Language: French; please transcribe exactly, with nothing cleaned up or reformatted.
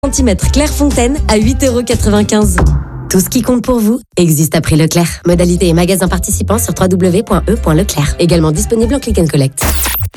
centimètres Clairefontaine à huit euros quatre-vingt-quinze. Tout ce qui compte pour vous existe à prix Leclerc. Modalité et magasin participants sur w w w point e point leclerc. Également disponible en click and collect.